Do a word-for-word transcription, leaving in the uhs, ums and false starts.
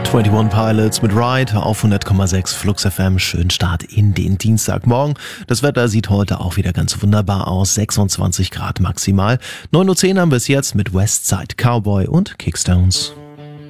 einundzwanzig Pilots mit Ride auf hundert Komma sechs Flux F M. Schönen Start in den Dienstagmorgen. Das Wetter sieht heute auch wieder ganz wunderbar aus. sechsundzwanzig Grad maximal. neun Uhr zehn haben wir es jetzt mit Westside Cowboy und Kickstones.